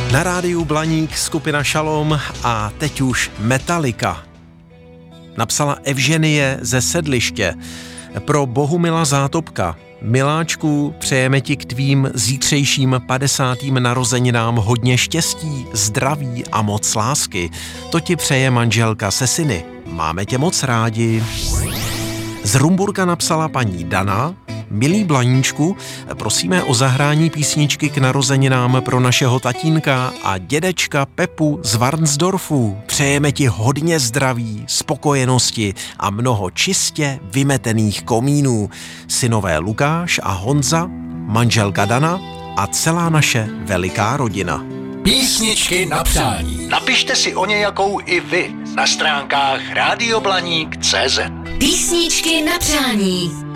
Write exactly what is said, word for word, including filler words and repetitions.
Na rádiu Blaník, skupina Šalom a teď už Metallica. Napsala Evženie ze Sedliště. Pro Bohumila Zátopka. Miláčku, přejeme ti k tvým zítřejším padesátým narozeninám hodně štěstí, zdraví a moc lásky. To ti přeje manželka se syny. Máme tě moc rádi. Z Rumburka napsala paní Dana. Milý Blaníčku, prosíme o zahrání písničky k narozeninám pro našeho tatínka a dědečka Pepu z Varnsdorfu. Přejeme ti hodně zdraví, spokojenosti a mnoho čistě vymetených komínů. Synové Lukáš a Honza, manželka Dana a celá naše veliká rodina. Písničky na přání. Napište si o nějakou i vy na stránkách rádio blaník tečka cé zet. Písničky na přání.